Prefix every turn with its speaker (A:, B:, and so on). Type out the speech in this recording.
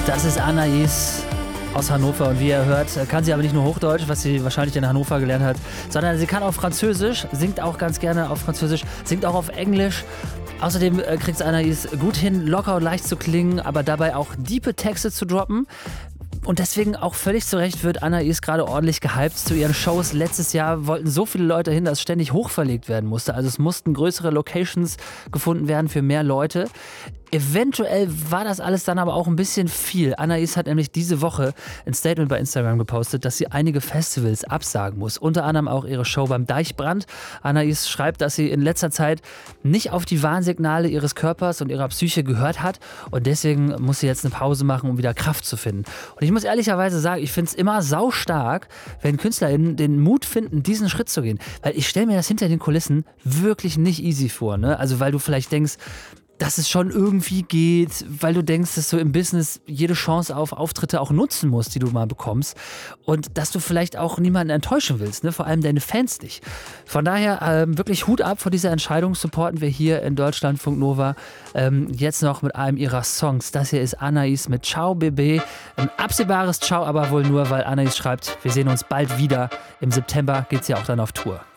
A: Das ist Anais aus Hannover und wie ihr hört, kann sie aber nicht nur Hochdeutsch, was sie wahrscheinlich in Hannover gelernt hat, sondern sie kann auch Französisch, singt auch ganz gerne auf Französisch, singt auch auf Englisch. Außerdem kriegt es Anais gut hin, locker und leicht zu klingen, aber dabei auch diepe Texte zu droppen. Und deswegen auch völlig zu Recht wird Anais gerade ordentlich gehypt zu ihren Shows. Letztes Jahr wollten so viele Leute hin, dass ständig hochverlegt werden musste. Also es mussten größere Locations gefunden werden für mehr Leute. Eventuell war das alles dann aber auch ein bisschen viel. Anais hat nämlich diese Woche ein Statement bei Instagram gepostet, dass sie einige Festivals absagen muss. Unter anderem auch ihre Show beim Deichbrand. Anais schreibt, dass sie in letzter Zeit nicht auf die Warnsignale ihres Körpers und ihrer Psyche gehört hat und deswegen muss sie jetzt eine Pause machen, um wieder Kraft zu finden. Und ich muss ehrlicherweise sagen, ich finde es immer saustark, wenn KünstlerInnen den Mut finden, diesen Schritt zu gehen. Weil ich stelle mir das hinter den Kulissen wirklich nicht easy vor. Ne? Also weil du vielleicht denkst, dass es schon irgendwie geht, weil du denkst, dass du im Business jede Chance auf Auftritte auch nutzen musst, die du mal bekommst und dass du vielleicht auch niemanden enttäuschen willst, ne? Vor allem deine Fans nicht. Von daher wirklich Hut ab vor dieser Entscheidung, supporten wir hier in Deutschlandfunk Nova jetzt noch mit einem ihrer Songs. Das hier ist Anais mit Ciao Bébé, ein absehbares Ciao, aber wohl nur, weil Anais schreibt, wir sehen uns bald wieder. Im September geht's ja auch dann auf Tour.